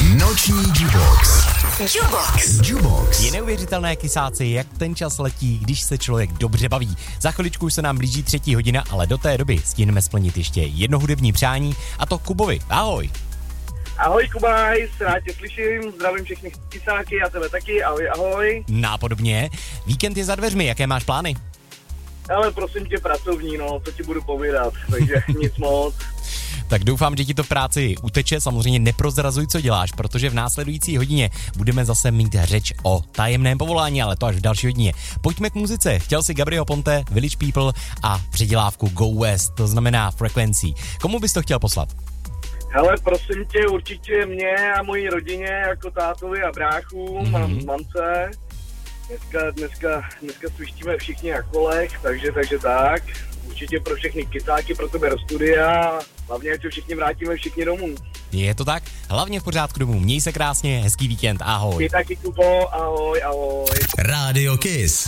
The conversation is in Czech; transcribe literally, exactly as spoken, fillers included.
Noční Jubox. Jubox. Jubox. Je neuvěřitelné, kysáci, jak ten čas letí, když se člověk dobře baví. Za chviličku už se nám blíží třetí hodina, ale do té doby stihneme splnit ještě jedno hudební přání, a to Kubovi. Ahoj. Ahoj Kubaj, rád tě slyším, zdravím všechny kysáky a tebe taky, ahoj, ahoj. Nápodobně. Víkend je za dveřmi, jaké máš plány? Ale prosím tě pracovní, no, co ti budu povídat, takže nic moc. Tak doufám, že ti to v práci uteče, samozřejmě neprozrazuj, co děláš, protože v následující hodině budeme zase mít řeč o tajemném povolání, ale to až v další hodině. Pojďme k muzice. Chtěl si Gabriel Ponte, Village People a předělávku Go West, to znamená Frequency. Komu bys to chtěl poslat? Hele, prosím tě, určitě mě a mojí rodině, jako tátovi a bráchům, mm-hmm. mám mamce. Dneska, dneska, dneska svištíme všichni na kolech, takže, takže tak. Určitě pro všechny kysáky, pro tebe do studia. Hlavně, ať se všichni vrátíme všichni domů. Je to tak? Hlavně v pořádku domů. Měj se krásně, hezký víkend, ahoj. Ty taky, Kubo, ahoj, ahoj. Rádio Kiss.